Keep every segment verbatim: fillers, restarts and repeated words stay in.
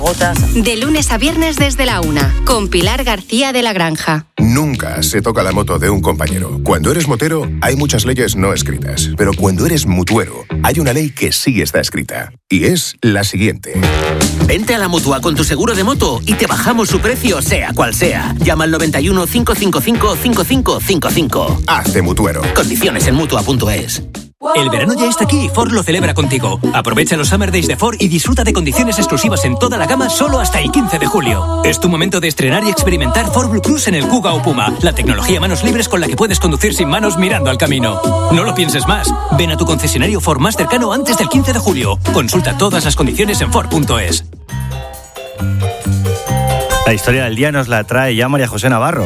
De lunes a viernes desde la una, con Pilar García de la Granja. Nunca se toca la moto de un compañero. Cuando eres motero, hay muchas leyes no escritas. Pero cuando eres mutuero, hay una ley que sí está escrita. Y es la siguiente. Vente a la Mutua con tu seguro de moto y te bajamos su precio, sea cual sea. Llama al noventa y uno, cinco cinco cinco, cinco cinco cinco cinco. Hazte mutuero. Condiciones en mutua punto es. El verano ya está aquí y Ford lo celebra contigo. Aprovecha los Summer Days de Ford y disfruta de condiciones exclusivas en toda la gama solo hasta el quince de julio. Es tu momento de estrenar y experimentar Ford Blue Cruise en el Kuga o Puma, la tecnología manos libres con la que puedes conducir sin manos mirando al camino. No lo pienses más. Ven a tu concesionario Ford más cercano antes del quince de julio. Consulta todas las condiciones en Ford punto es. La historia del día nos la trae ya María José Navarro.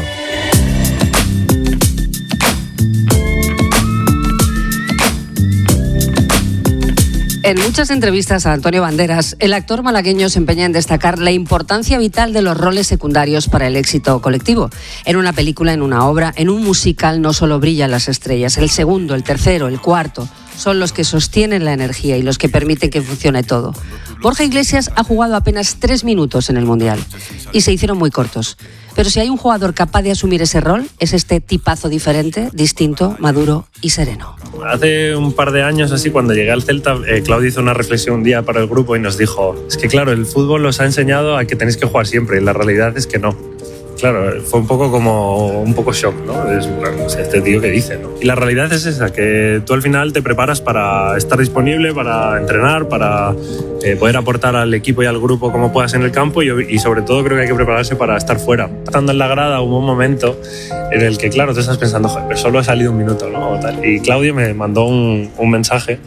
En muchas entrevistas a Antonio Banderas, el actor malagueño se empeña en destacar la importancia vital de los roles secundarios para el éxito colectivo. En una película, en una obra, en un musical no solo brillan las estrellas. El segundo, el tercero, el cuarto son los que sostienen la energía y los que permiten que funcione todo. Borja Iglesias ha jugado apenas tres minutos en el Mundial y se hicieron muy cortos. Pero si hay un jugador capaz de asumir ese rol, es este tipazo diferente, distinto, maduro y sereno. Hace un par de años, así, cuando llegué al Celta, eh, Claudio hizo una reflexión un día para el grupo y nos dijo: es que claro, el fútbol os ha enseñado a que tenéis que jugar siempre y la realidad es que no. Claro, fue un poco como un poco shock, ¿no? Es, bueno, este tío que dice, ¿no? Y la realidad es esa, que tú al final te preparas para estar disponible, para entrenar, para eh, poder aportar al equipo y al grupo como puedas en el campo y, y sobre todo creo que hay que prepararse para estar fuera. Estando en la grada hubo un momento en el que, claro, tú estás pensando, joder, pero solo ha salido un minuto, ¿no? O tal. Y Claudio me mandó un, un mensaje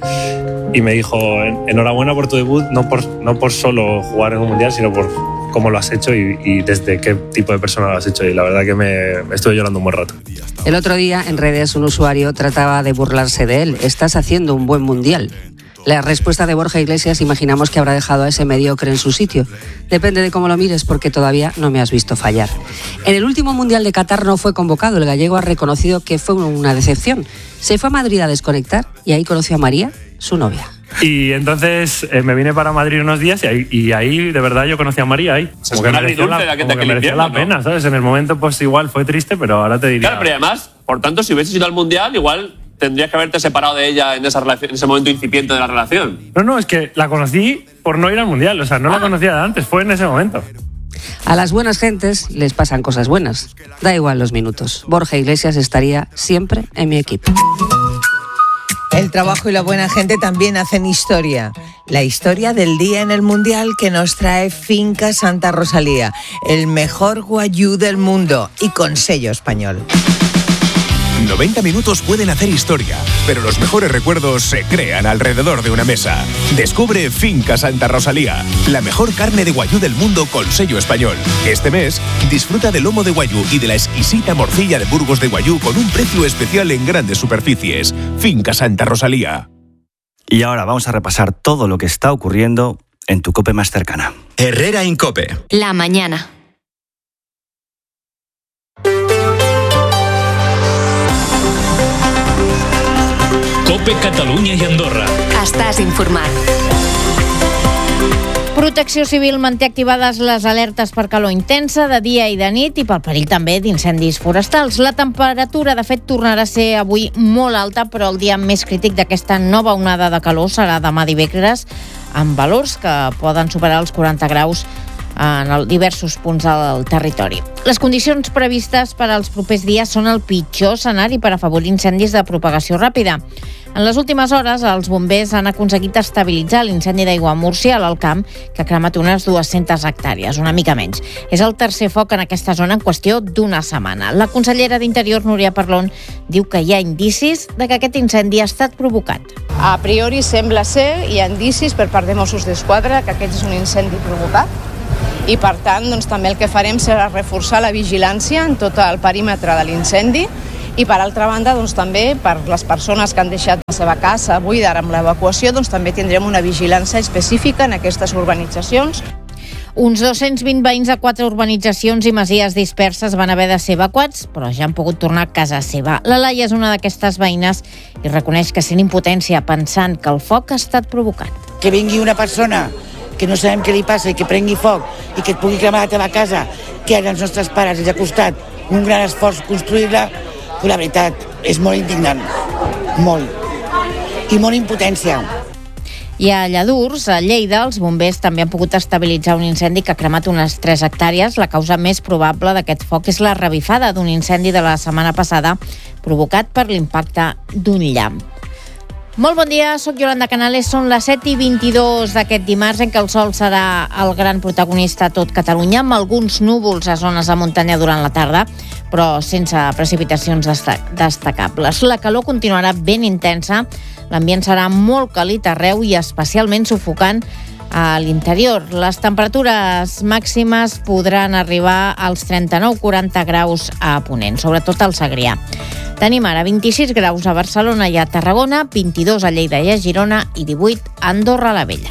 y me dijo: enhorabuena por tu debut, no por, no por solo jugar en un mundial, sino por cómo lo has hecho y, y desde qué tipo de persona lo has hecho. Y la verdad que me, me estuve llorando un buen rato. El otro día en redes un usuario trataba de burlarse de él. Estás haciendo un buen mundial. La respuesta de Borja Iglesias imaginamos que habrá dejado a ese mediocre en su sitio. Depende de cómo lo mires, porque todavía no me has visto fallar. En el último Mundial de Qatar no fue convocado. El gallego ha reconocido que fue una decepción. Se fue a Madrid a desconectar y ahí conoció a María, su novia. Y entonces eh, me vine para Madrid unos días y ahí, y ahí de verdad yo conocí a María ahí. Como que merecía la, la, que como que merecía la pena, ¿no? ¿Sabes? En el momento pues igual fue triste, pero ahora te diría... Claro, pero además, por tanto, si hubieses ido al Mundial, igual tendrías que haberte separado de ella en, esa relación, en ese momento incipiente de la relación. No, no, es que la conocí por no ir al Mundial, o sea, no ah. la conocía de antes, fue en ese momento. A las buenas gentes les pasan cosas buenas. Da igual los minutos. Borja Iglesias estaría siempre en mi equipo. El trabajo y la buena gente también hacen historia. La historia del día en el Mundial que nos trae Finca Santa Rosalía, el mejor guayú del mundo y con sello español. noventa minutos pueden hacer historia, pero los mejores recuerdos se crean alrededor de una mesa. Descubre Finca Santa Rosalía, la mejor carne de guayú del mundo con sello español. Este mes, disfruta del lomo de guayú y de la exquisita morcilla de Burgos de guayú con un precio especial en grandes superficies. Finca Santa Rosalía. Y ahora vamos a repasar todo lo que está ocurriendo en tu COPE más cercana. Herrera Incope. La mañana. COPE Catalunya i Andorra. Estàs informat. Protecció Civil manté activades les alertes per calor intensa de dia i de nit i pel perill també d'incendis forestals. La temperatura, de fet, tornarà a ser avui molt alta, però el dia més crític d'aquesta nova onada de calor serà demà dimecres, amb valors que poden superar els quaranta graus en diversos punts del territori. Les condicions previstes per als propers dies són el pitjor escenari per afavorir incendis de propagació ràpida. En les últimes hores, els bombers han aconseguit estabilitzar l'incendi d'aigua a Múrcia, a l'Alt Camp, que ha cremat unes dues-centes hectàrees, una mica menys. És el tercer foc en aquesta zona en qüestió d'una setmana. La consellera d'Interior, Núria Parlon, diu que hi ha indicis de que aquest incendi ha estat provocat. A priori sembla ser, hi ha indicis per part de Mossos d'Esquadra que aquest és un incendi provocat, i per tant doncs, també el que farem serà reforçar la vigilància en tot el perímetre de l'incendi i per altra banda doncs, també per les persones que han deixat la seva casa buida amb l'evacuació doncs, també tindrem una vigilància específica en aquestes urbanitzacions. Uns dos-cents vint veïns de quatre urbanitzacions i masies disperses van haver de ser evacuats, però ja han pogut tornar a casa seva. La Laia és una d'aquestes veïnes i reconeix que sent impotència pensant que el foc ha estat provocat. Que vingui una persona que no sabem què li passa i que prengui foc i que et pugui cremar la teva casa, que ara els nostres pares els ha costat un gran esforç construir-la, però la veritat és molt indignant, molt, i molt impotència. I a Lladurs, a Lleida, els bombers també han pogut estabilitzar un incendi que ha cremat unes tres hectàrees. La causa més probable d'aquest foc és la revifada d'un incendi de la setmana passada provocat per l'impacte d'un llamp. Molt bon dia, sóc Yolanda Canales, són les set i vint-i-dos d'aquest dimarts en què el sol serà el gran protagonista a tot Catalunya, amb alguns núvols a zones de muntanya durant la tarda, però sense precipitacions destacables. La calor continuarà ben intensa, l'ambient serà molt càlid arreu i especialment sufocant a l'interior. Les temperatures màximes podran arribar als trenta-nou a quaranta graus a Ponent, sobretot al Segrià. Tenim ara vint-i-sis graus a Barcelona i a Tarragona, vint-i-dos a Lleida i a Girona i divuit a Andorra la Vella.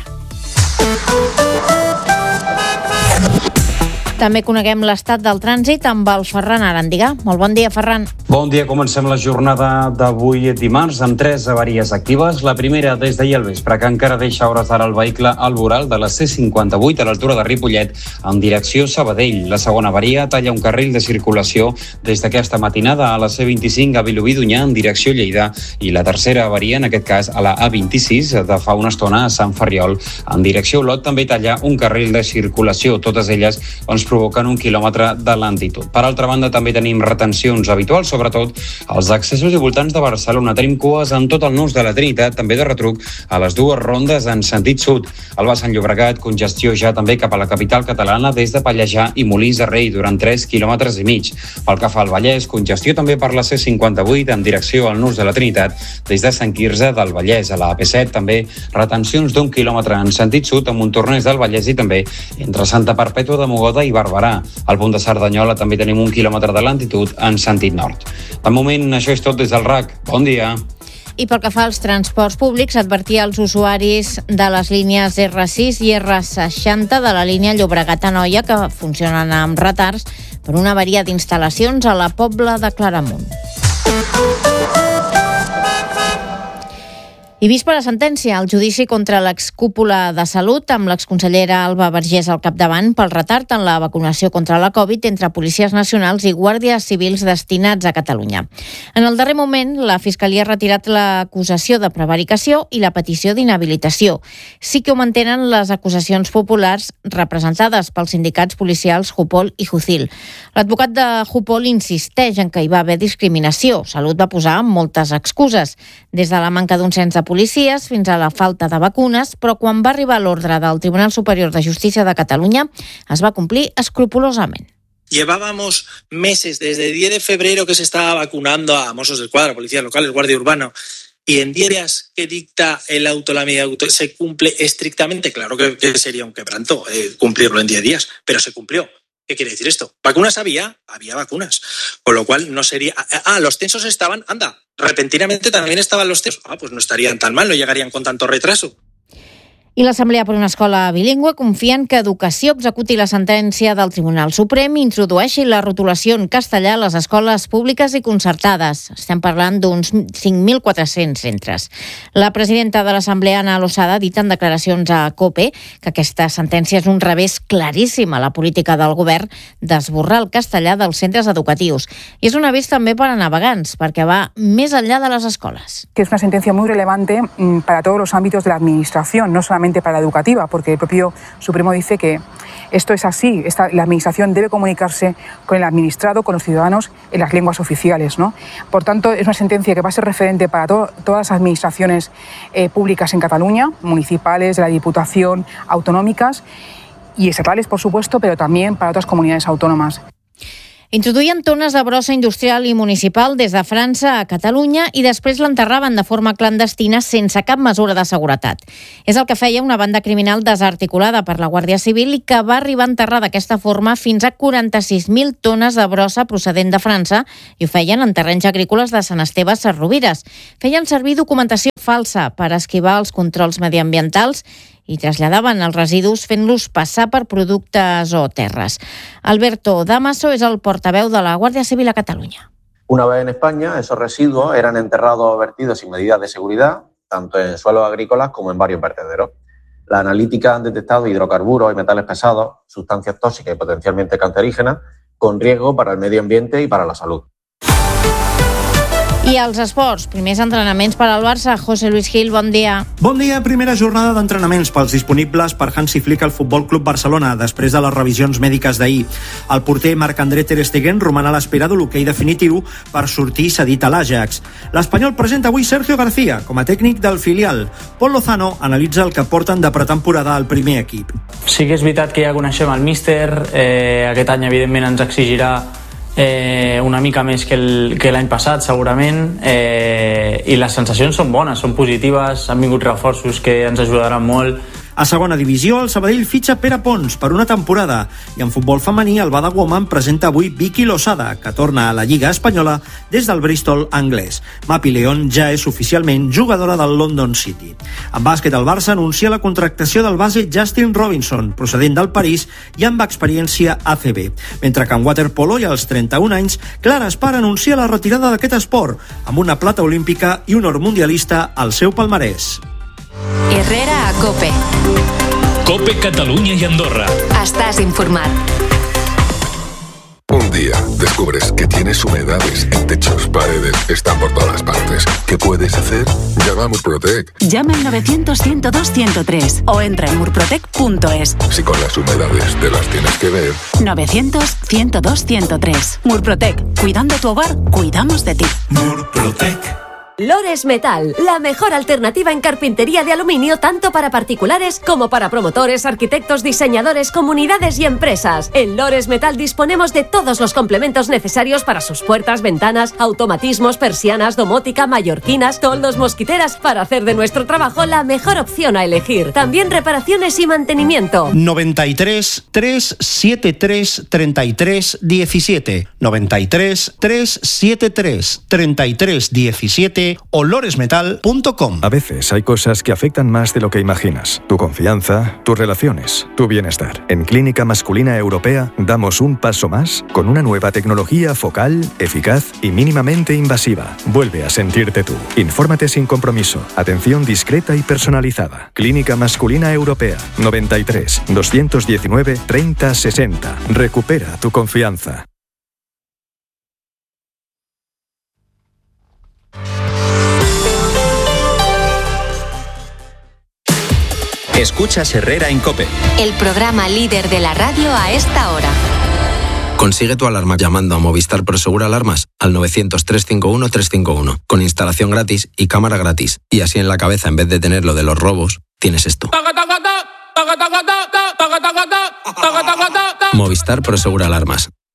També coneguem l'estat del trànsit amb el Ferran Arandiga. Molt bon dia, Ferran. Bon dia, comencem la jornada d'avui dimarts amb tres avaries actives. La primera des d'ahir al vespre, que encara deixa hores d'ara el vehicle al voral de la C cinquanta-vuit a l'altura de Ripollet en direcció Sabadell. La segona avaria talla un carril de circulació des d'aquesta matinada a la C vint-i-cinc a Vilobí d'Onyar en direcció Lleida i la tercera avaria, en aquest cas a la A vint-i-sis de fa una estona a Sant Ferriol en direcció Olot, també talla un carril de circulació. Totes elles ens provoquen un quilòmetre de lentitud. Per altra banda, també tenim retencions habituals, sobretot als accessos i voltants de Barcelona. Tenim cues en tot el nus de la Trinitat, també de retruc a les dues rondes en sentit sud. Al Baix Sant Llobregat, congestió ja també cap a la capital catalana des de Pallejà i Molins de Rei durant tres quilòmetres i mig. Pel que fa al Vallès, congestió també per la C cinquanta-vuit en direcció al nus de la Trinitat des de Sant Quirze del Vallès. A la A P set també retencions d'un quilòmetre en sentit sud a Montornès del Vallès i també entre Santa Perpètua de Mogoda i Barberà. Al punt de Cerdanyola també tenim un quilòmetre de lentitud en sentit nord. De moment, això és tot des del R A C. Bon dia. I pel que fa als transports públics, advertir als usuaris de les línies R sis i R seixanta de la línia Llobregat-Anoia que funcionen amb retards per una avaria d'instal·lacions a la Pobla de Claramunt. I vist per la sentència, el judici contra l'excúpula de Salut amb l'exconsellera Alba Vergés al capdavant pel retard en la vacunació contra la Covid entre policies nacionals i guàrdies civils destinats a Catalunya. En el darrer moment, la Fiscalia ha retirat l'acusació de prevaricació i la petició d'inhabilitació. Sí que ho mantenen les acusacions populars representades pels sindicats policials Jupol i Jucil. L'advocat de Jupol insisteix en que hi va haver discriminació. Salut va posar moltes excuses, des de la manca d'un cens de policies fins a la falta de vacunes, però quan va arribar l'ordre del Tribunal Superior de Justícia de Catalunya es va complir escrupulosament. Llevábamos meses, desde el diez de febrero que se estaba vacunando a Mossos d'Esquadra, policías locales, guardia urbana, y en diez días que dicta el auto, la medida auto, se cumple estrictamente. Claro que, que sería un quebranto eh, cumplirlo en diez días, pero se cumplió. ¿Qué quiere decir esto? ¿Vacunas había? Había vacunas. Con lo cual no sería... Ah, los censos estaban... Anda, repentinamente también estaban los censos. Ah, pues no estarían tan mal, no llegarían con tanto retraso. I l'Assemblea per una Escola Bilingüe confia en que Educació executi la sentència del Tribunal Suprem i introdueixi la rotulació en castellà a les escoles públiques i concertades. Estem parlant d'uns cinc mil quatre-cents centres. La presidenta de l'Assemblea, Ana Losada, ha dit en declaracions a COPE que aquesta sentència és un revés claríssim a la política del govern d'esborrar el castellà dels centres educatius. I és un avís també per a navegants, perquè va més enllà de les escoles. Que es una sentencia muy relevante para todos los ámbitos de la administración, no solamente para la educativa, porque el propio Supremo dice que esto es así, esta, la administración debe comunicarse con el administrado, con los ciudadanos en las lenguas oficiales, ¿no? Por tanto, es una sentencia que va a ser referente para to- todas las administraciones eh, públicas en Cataluña, municipales, de la Diputación, autonómicas y estatales, por supuesto, pero también para otras comunidades autónomas. Introduïen tones de brossa industrial i municipal des de França a Catalunya i després l'enterraven de forma clandestina sense cap mesura de seguretat. És el que feia una banda criminal desarticulada per la Guàrdia Civil i que va arribar a enterrar d'aquesta forma fins a quaranta-sis mil tones de brossa procedent de França i ho feien en terrenys agrícoles de Sant Esteve Sesrovires. Feien servir documentació falsa per esquivar els controls mediambientals i traslladaven els residus fent-los passar per productes o terres. Alberto Damaso és el portaveu de la Guàrdia Civil a Catalunya. Una vez en España, esos residuos eran enterrados o vertidos sin medidas de seguridad, tanto en suelos agrícolas como en varios vertederos. Las analíticas han detectado hidrocarburos y metales pesados, sustancias tóxicas y potencialmente cancerígenas, con riesgo para el medio ambiente y para la salud. I els esports, primers entrenaments per al Barça. José Luis Gil, bon dia. Bon dia, primera jornada d'entrenaments pels disponibles per Hansi Flick al Futbol Club Barcelona després de les revisions mèdiques d'ahir. El porter Marc-André Ter Stegen roman a l'espera de l'hoquei definitiu per sortir cedit a l'Ajax. L'Espanyol presenta avui Sergio García com a tècnic del filial. Pol Lozano analitza el que porten de pretemporada al primer equip. Sí que és veritat que ja coneixem el míster, eh, aquest any evidentment ens exigirà Eh, una mica més que el, que l'any passat segurament, eh, i les sensacions són bones, són positives, han vingut reforços que ens ajudaran molt. A segona divisió, el Sabadell fitxa Pere Pons per una temporada i en futbol femení el Bada Woman presenta avui Vicky Losada, que torna a la Lliga Espanyola des del Bristol anglès. Mapi León ja és oficialment jugadora del London City. En bàsquet, el Barça anuncia la contractació del base Justin Robinson, procedent del París i amb experiència A C B. Mentre que en waterpolo i als trenta-un anys, Clara Espar anuncia la retirada d'aquest esport, amb una plata olímpica i un or mundialista al seu palmarès. Herrera a COPE. COPE Catalunya y Andorra. Estás informat. Un día descubres que tienes humedades en techos, paredes, están por todas partes. ¿Qué puedes hacer? Llama a Murprotec. Llama al novecientos, ciento dos, ciento tres o entra en murprotec punto es. Si con las humedades te las tienes que ver. novecientos, ciento dos, ciento tres. Murprotec. Cuidando tu hogar, cuidamos de ti. Murprotec. Lores Metal, la mejor alternativa en carpintería de aluminio tanto para particulares como para promotores, arquitectos, diseñadores, comunidades y empresas. En Lores Metal disponemos de todos los complementos necesarios para sus puertas, ventanas, automatismos, persianas, domótica, mallorquinas, toldos, mosquiteras, para hacer de nuestro trabajo la mejor opción a elegir. También reparaciones y mantenimiento. noventa y tres, trescientos setenta y tres, treinta y tres, diecisiete. noventa y tres, trescientos setenta y tres, treinta y tres, diecisiete o loresmetal punto com. A veces hay cosas que afectan más de lo que imaginas. Tu confianza, tus relaciones, tu bienestar. En Clínica Masculina Europea damos un paso más con una nueva tecnología focal, eficaz y mínimamente invasiva. Vuelve a sentirte tú. Infórmate sin compromiso. Atención discreta y personalizada. Clínica Masculina Europea. noventa y tres, doscientos diecinueve, treinta, sesenta. Recupera tu confianza. Escuchas Herrera en COPE. El programa líder de la radio a esta hora. Consigue tu alarma llamando a Movistar Prosegur Alarmas al novecientos, trescientos cincuenta y uno, trescientos cincuenta y uno, con instalación gratis y cámara gratis. Y así en la cabeza, en vez de tener lo de los robos, tienes esto. Movistar Prosegur Alarmas.